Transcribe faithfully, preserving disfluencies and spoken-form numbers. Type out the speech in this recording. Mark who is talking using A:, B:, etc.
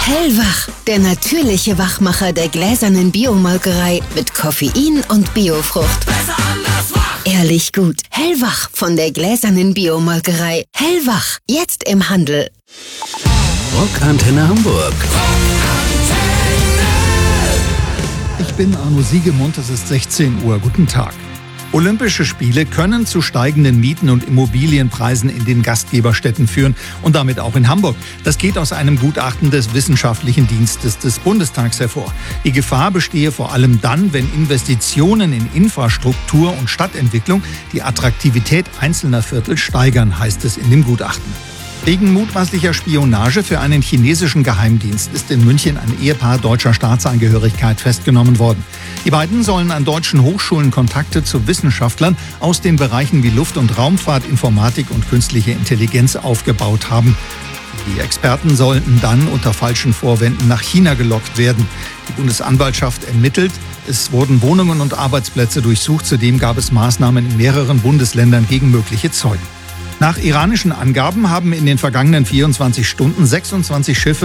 A: Hellwach, der natürliche Wachmacher der gläsernen Biomolkerei mit Koffein und Biofrucht.
B: Besser anders wach.
A: Ehrlich gut. Hellwach von der gläsernen Biomolkerei. Hellwach, jetzt im Handel.
C: Rockantenne Hamburg.
D: Ich bin Arno Siegemund, es ist sechzehn Uhr. Guten Tag. Olympische Spiele können zu steigenden Mieten und Immobilienpreisen in den Gastgeberstädten führen und damit auch in Hamburg. Das geht aus einem Gutachten des Wissenschaftlichen Dienstes des Bundestags hervor. Die Gefahr bestehe vor allem dann, wenn Investitionen in Infrastruktur und Stadtentwicklung die Attraktivität einzelner Viertel steigern, heißt es in dem Gutachten. Wegen mutmaßlicher Spionage für einen chinesischen Geheimdienst ist in München ein Ehepaar deutscher Staatsangehörigkeit festgenommen worden. Die beiden sollen an deutschen Hochschulen Kontakte zu Wissenschaftlern aus den Bereichen wie Luft- und Raumfahrt, Informatik und künstliche Intelligenz aufgebaut haben. Die Experten sollten dann unter falschen Vorwänden nach China gelockt werden. Die Bundesanwaltschaft ermittelt. Es wurden Wohnungen und Arbeitsplätze durchsucht. Zudem gab es Maßnahmen in mehreren Bundesländern gegen mögliche Zeugen. Nach iranischen Angaben haben in den vergangenen vierundzwanzig Stunden sechsundzwanzig Schiffe